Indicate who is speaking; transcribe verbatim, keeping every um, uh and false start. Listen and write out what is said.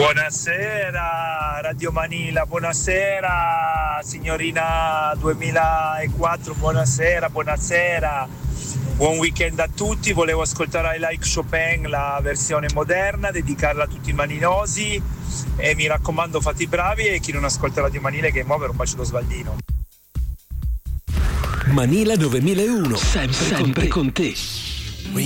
Speaker 1: Buonasera Radio Manila, buonasera signorina duemilaquattro, buonasera, buonasera, buon weekend a tutti. Volevo ascoltare I Like Chopin, la versione moderna, dedicarla a tutti i maninosi e mi raccomando fate i bravi e chi non ascolta Radio Manila che muovere un bacio da Osvaldino.
Speaker 2: Manila duemilauno, sempre, sempre con te.